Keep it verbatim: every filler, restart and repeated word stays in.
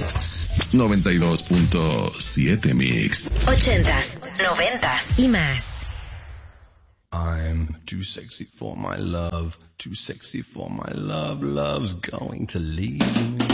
noventa y dos punto siete Mix. Ochentas, noventas y más. I'm too sexy for my love, too sexy for my love, love's going to leave me.